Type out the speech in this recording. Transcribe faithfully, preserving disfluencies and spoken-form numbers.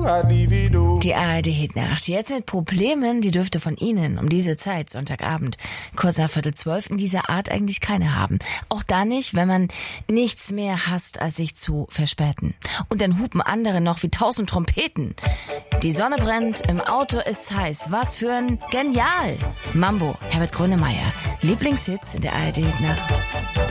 I'd leave it all. Die A R D-Hitnacht. Jetzt mit Problemen, die dürfte von Ihnen um diese Zeit, Sonntagabend, kurz nach Viertel zwölf, in dieser Art eigentlich keine haben. Auch dann nicht, wenn man nichts mehr hasst, als sich zu verspäten. Und dann hupen andere noch wie tausend Trompeten. Die Sonne brennt, im Auto ist's heiß. Was für ein Genial! Mambo, Herbert Grönemeyer. Lieblingshits in der A R D-Hitnacht.